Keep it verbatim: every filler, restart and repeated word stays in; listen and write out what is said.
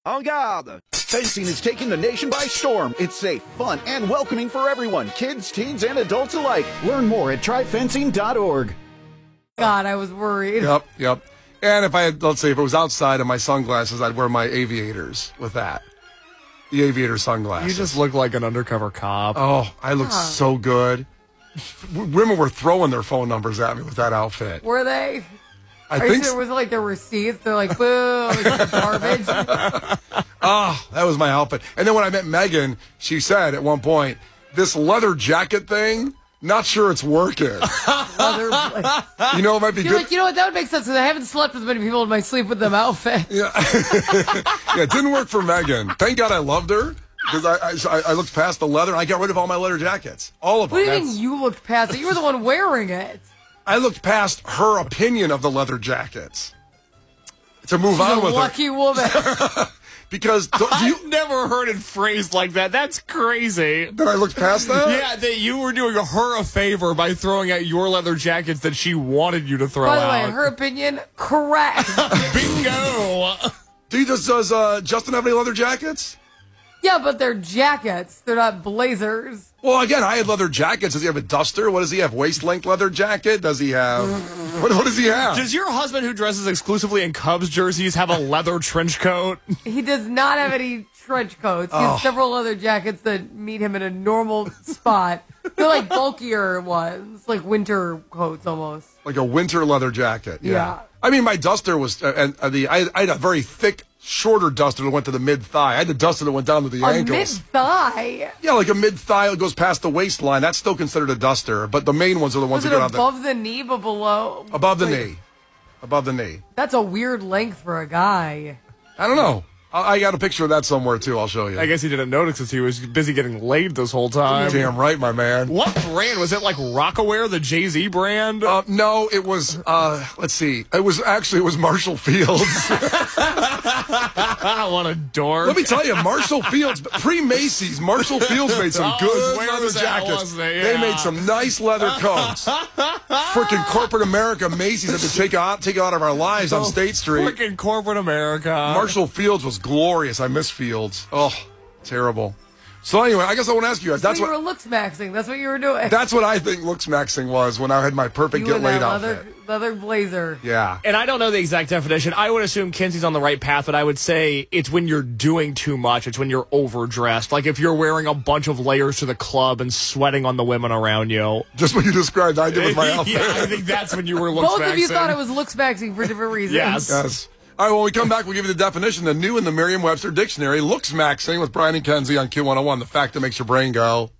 En garde! Fencing is taking the nation by storm. It's safe, fun, and welcoming for everyone, kids, teens, and adults alike. Learn more at try fencing dot org. God, I was worried. Yep, yep. And if I had, let's say, if it was outside of my sunglasses, I'd wear my aviators with that. The aviator sunglasses. You just look like an undercover cop. Oh, I look Huh. so good. W- Women were throwing their phone numbers at me with that outfit. Were they? I Are think you sure it was like their receipts? They're like, boo, it's garbage. Ah, that was my outfit. And then when I met Megan, she said at one point, this leather jacket thing, not sure it's working. Leather, like, You know, it might be you're good. like, you know what? That would make sense because I haven't slept with many people in my sleep with them outfit. Yeah. Yeah, it didn't work for Megan. Thank God I loved her because I, I I looked past the leather and I got rid of all my leather jackets. All of them. What do you That's- mean you looked past it? You were the one wearing it. I looked past her opinion of the leather jackets to move She's on a with lucky her. woman. Because do, do I've you, never heard it phrased like that. That's crazy. that I looked past that? Yeah, that you were doing her a favor by throwing out your leather jackets that she wanted you to throw By the out. way, her opinion, correct. Bingo. Do you, does, does uh, Justin have any leather jackets? Yeah, but they're jackets. They're not blazers. Well, again, I had leather jackets. Does he have a duster? What does he have? Waist-length leather jacket? Does he have... What, what does he have? Does your husband, who dresses exclusively in Cubs jerseys, have a leather trench coat? He does not have any trench coats. He Oh. has several other jackets that meet him in a normal spot. They're like bulkier ones, like winter coats almost. Like a winter leather jacket. Yeah. Yeah. I mean, my duster was... Uh, and uh, the I, I had a very thick, shorter duster that went to the mid-thigh. I had the duster that went down to the A ankles. mid-thigh. Yeah, like a mid-thigh that goes past the waistline. That's still considered a duster, but the main ones are the ones Was that it go down the... above the knee but below? Above the Like, knee. Above the knee. That's a weird length for a guy. I don't know. I, I got a picture of that somewhere, too. I'll show you. I guess he didn't notice because he was busy getting laid this whole time. Damn right, my man. What brand? Was it like Rockaware, the Jay-Z brand? Uh, no, it was, uh, let's see. It was actually, it was Marshall Fields. What a dork. Let me tell you, Marshall Fields, pre-Macy's, Marshall Fields made some Oh, good where leather was that, jackets. wasn't it? They Yeah. made some nice leather coats. Freaking corporate America, Macy's had to take out, take it out of our lives on State Street. Freaking corporate America. Marshall Fields was glorious. I miss Fields. Oh, terrible. So anyway, I guess I want to ask you guys. That's That's what you what were looks maxing. That's what you were doing. that's what I think looks maxing was when I had my perfect you get in laid that leather, outfit. leather blazer. Yeah. And I don't know the exact definition. I would assume Kinsey's on the right path, but I would say it's when you're doing too much. It's when you're overdressed. Like if you're wearing a bunch of layers to the club and sweating on the women around you. Just what you described, I did with my outfit. Yeah, I think that's when you were looks Both of you maxing. thought it was looks maxing for different reasons. Yes. Yes. All right, when we come back, we'll give you the definition, the new in the Merriam-Webster Dictionary, looks maxing with Brian and Kenzie on Q one oh one, the fact that makes your brain go.